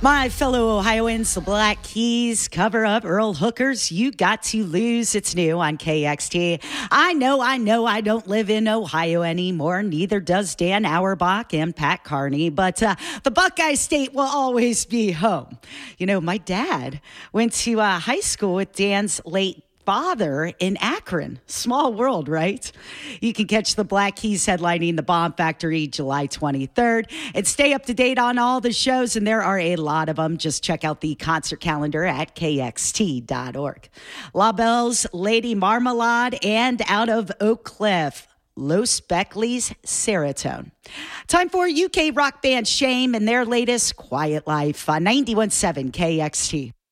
My fellow Ohioans, the Black Keys cover up Earl Hooker's You Got to Lose. It's new on KXT. I know I don't live in Ohio anymore. Neither does Dan Auerbach and Pat Carney. But the Buckeye State will always be home. You know, my dad went to high school with Dan's late father in Akron. Small world, right? You can catch the Black Keys headlining the Bomb Factory July 23rd and stay up to date on all the shows, and there are a lot of them. Just check out the concert calendar at kxt.org. La Belle's Lady Marmalade, and out of Oak Cliff, Los Beckley's Serotonin. Time for UK rock band Shame and their latest Quiet Life on 91.7 KXT.